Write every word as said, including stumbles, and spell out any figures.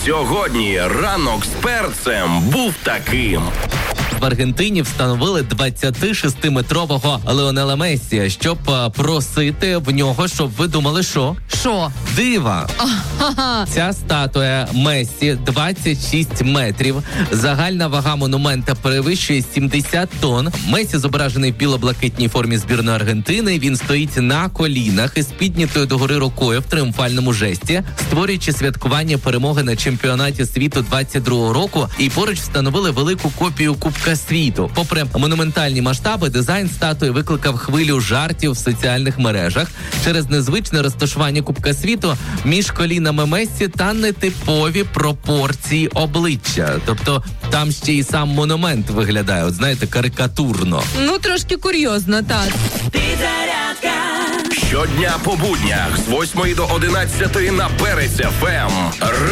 Сьогодні ранок з перцем був таким. В Аргентині встановили двадцятишестиметрового Леонела Мессі, щоб просити в нього, щоб ви думали, що? Що? Дива. Ага. Ця статуя Мессі двадцять шість метрів. Загальна вага монумента перевищує сімдесят тонн. Мессі зображений в біло-блакитній формі збірної Аргентини. Він стоїть на колінах із піднятою догори рукою в тріумфальному жесті, створюючи святкування перемоги на чемпіонаті світу двадцять другого року. І поруч встановили велику копію Кубка світу. Попри монументальні масштаби, дизайн статуї викликав хвилю жартів в соціальних мережах через незвичне розташування Кубка світу між колінами Мессі та нетипові пропорції обличчя. Тобто там ще й сам монумент виглядає, от знаєте, карикатурно. Ну, трошки курйозно, так. Підзарядка. Щодня по буднях з восьмої до одинадцятої на Перець еф ем.